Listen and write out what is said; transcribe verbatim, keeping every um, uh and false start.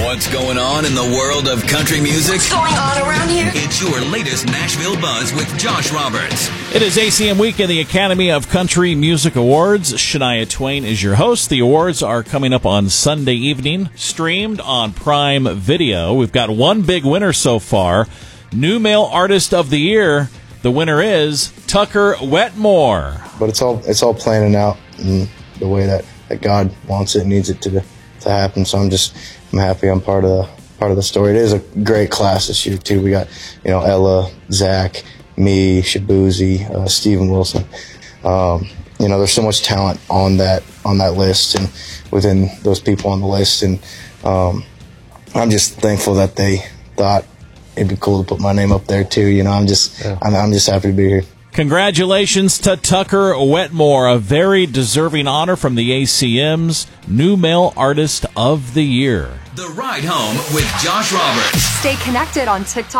What's going on in the world of country music? What's going on around here? It's your latest Nashville Buzz with Josh Roberts. It is A C M week in the Academy of Country Music Awards. Shania Twain is your host. The awards are coming up on Sunday evening, streamed on Prime Video. We've got one big winner so far. New Male Artist of the Year. The winner is Tucker Wetmore. But it's all it's all planning out in the way that, that God wants it and needs it to to happen. So I'm just I'm happy I'm part of the part of the story. It is a great class this year too. We got, you know, Ella, Zach, me, Shabuzi, uh, Steven Wilson. Um, you know, there's so much talent on that on that list and within those people on the list, and um, I'm just thankful that they thought it'd be cool to put my name up there too. You know, I'm just yeah. I'm, I'm just happy to be here. Congratulations to Tucker Wetmore, a very deserving honor from the A C M's New Male Artist of the Year. The Ride Home with Josh Roberts. Stay connected on TikTok.